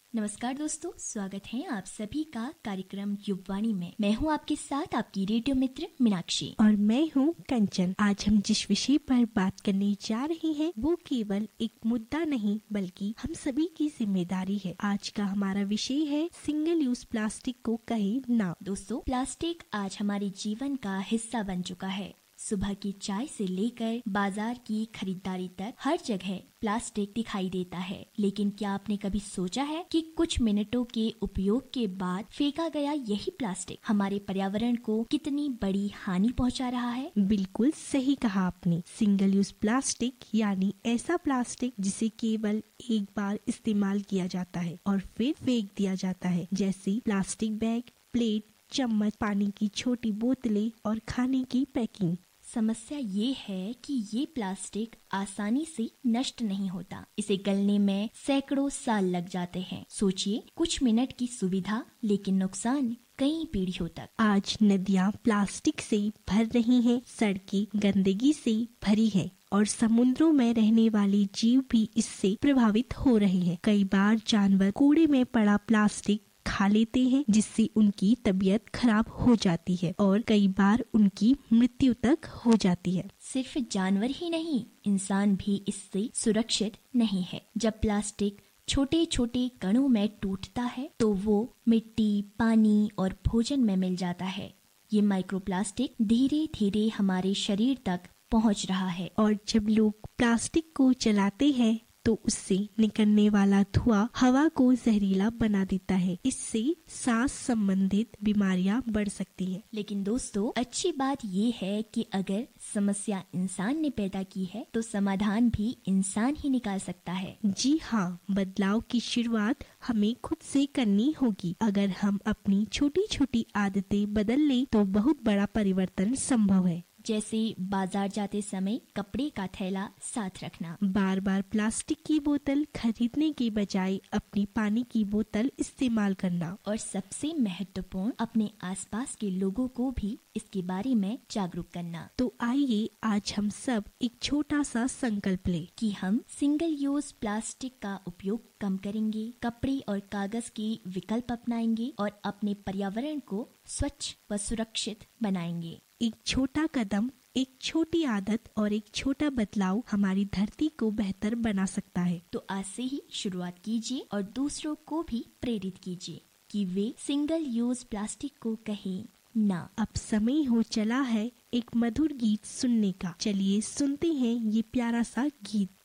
नमस्कार दोस्तों, स्वागत है आप सभी का कार्यक्रम युववाणी में। मैं हूं आपके साथ आपकी रेडियो मित्र मीनाक्षी और मैं हूं कंचन। आज हम जिस विषय पर बात करने जा रहे हैं वो केवल एक मुद्दा नहीं बल्कि हम सभी की जिम्मेदारी है। आज का हमारा विषय है सिंगल यूज प्लास्टिक को कहे ना। दोस्तों, प्लास्टिक आज हमारे जीवन का हिस्सा बन चुका है। सुबह की चाय से लेकर बाजार की खरीदारी तक हर जगह प्लास्टिक दिखाई देता है। लेकिन क्या आपने कभी सोचा है कि कुछ मिनटों के उपयोग के बाद फेंका गया यही प्लास्टिक हमारे पर्यावरण को कितनी बड़ी हानि पहुंचा रहा है? बिल्कुल सही कहा आपने। सिंगल यूज प्लास्टिक यानी ऐसा प्लास्टिक जिसे केवल एक बार इस्तेमाल किया जाता है और फिर फेंक दिया जाता है, जैसे प्लास्टिक बैग, प्लेट, चम्मच, पानी की छोटी बोतलें और खाने की पैकिंग। समस्या ये है कि ये प्लास्टिक आसानी से नष्ट नहीं होता। इसे गलने में सैकड़ों साल लग जाते हैं। सोचिए, कुछ मिनट की सुविधा लेकिन नुकसान कई पीढ़ियों तक। आज नदियाँ प्लास्टिक से भर रही हैं, सड़कें गंदगी से भरी है और समुद्रों में रहने वाले जीव भी इससे प्रभावित हो रहे हैं। कई बार जानवर कूड़े में पड़ा प्लास्टिक खा लेते हैं, जिससे उनकी तबीयत खराब हो जाती है और कई बार उनकी मृत्यु तक हो जाती है। सिर्फ जानवर ही नहीं, इंसान भी इससे सुरक्षित नहीं है। जब प्लास्टिक छोटे छोटे कणों में टूटता है तो वो मिट्टी, पानी और भोजन में मिल जाता है। ये माइक्रोप्लास्टिक धीरे धीरे हमारे शरीर तक पहुंच रहा है और जब लोग प्लास्टिक को जलाते हैं तो उससे निकलने वाला धुआं हवा को जहरीला बना देता है। इससे सांस संबंधित बीमारियां बढ़ सकती हैं। लेकिन दोस्तों, अच्छी बात ये है कि अगर समस्या इंसान ने पैदा की है तो समाधान भी इंसान ही निकाल सकता है। जी हाँ, बदलाव की शुरुआत हमें खुद से करनी होगी। अगर हम अपनी छोटी छोटी आदतें बदल लें तो बहुत बड़ा परिवर्तन संभव है। जैसे बाजार जाते समय कपड़े का थैला साथ रखना, बार बार प्लास्टिक की बोतल खरीदने के बजाय अपनी पानी की बोतल इस्तेमाल करना और सबसे महत्वपूर्ण, अपने आसपास के लोगों को भी इसके बारे में जागरूक करना। तो आइए आज हम सब एक छोटा सा संकल्प लें कि हम सिंगल यूज प्लास्टिक का उपयोग कम करेंगे, कपड़े और कागज के विकल्प अपनाएंगे और अपने पर्यावरण को स्वच्छ व सुरक्षित बनाएंगे। एक छोटा कदम, एक छोटी आदत और एक छोटा बदलाव हमारी धरती को बेहतर बना सकता है। तो आज से ही शुरुआत कीजिए और दूसरों को भी प्रेरित कीजिए कि वे सिंगल यूज प्लास्टिक को कहें ना। अब समय हो चला है एक मधुर गीत सुनने का। चलिए सुनते हैं ये प्यारा सा गीत।